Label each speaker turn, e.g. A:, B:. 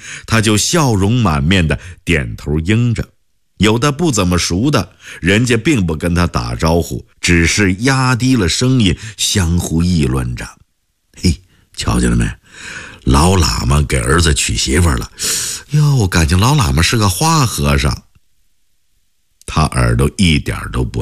A: 他就笑容满面的点头应着。有的不怎么熟的，人家并不跟他打招呼，只是压低了声音相互议论着。嘿，瞧见了没？老喇嘛给儿子娶媳妇了。哟，感情老喇嘛是个花和尚。他耳朵一点都不